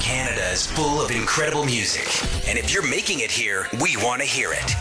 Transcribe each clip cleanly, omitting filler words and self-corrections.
Canada is full of incredible music. And if you're making it here, we want to hear it.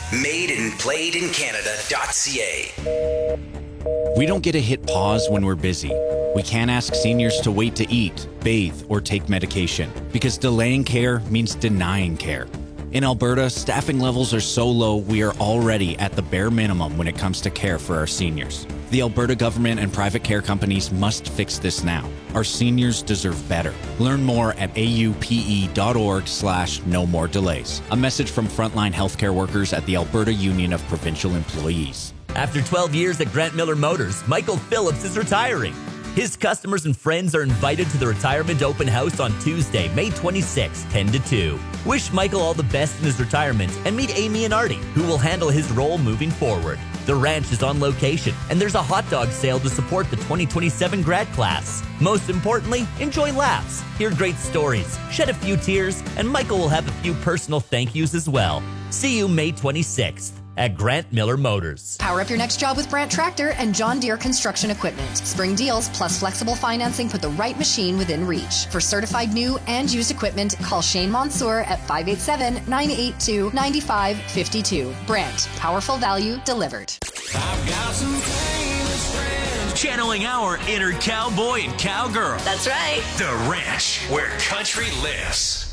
MadeandPlayedInCanada.ca. We don't get to hit pause when we're busy. We can't ask seniors to wait to eat, bathe, or take medication because delaying care means denying care. In Alberta, staffing levels are so low we are already at the bare minimum when it comes to care for our seniors. The Alberta government and private care companies must fix this now. Our seniors deserve better. Learn more at aupe.org/no more delays. A message from frontline healthcare workers at the Alberta Union of Provincial Employees. After 12 years at Grant Miller Motors, Michael Phillips is retiring. His customers and friends are invited to the retirement open house on Tuesday, May 26, 10 to 2. Wish Michael all the best in his retirement and meet Amy and Artie, who will handle his role moving forward. The ranch is on location, and there's a hot dog sale to support the 2027 grad class. Most importantly, enjoy laughs, hear great stories, shed a few tears, and Michael will have a few personal thank yous as well. See you May 26th. At Grant Miller Motors. Power up your next job with Brandt Tractor and John Deere Construction Equipment. Spring deals plus flexible financing put the right machine within reach. For certified new and used equipment, call Shane Mansour at 587-982-9552. Brandt, powerful value delivered. I've got some famous friends. Channeling our inner cowboy and cowgirl. That's right. The Ranch, where country lives.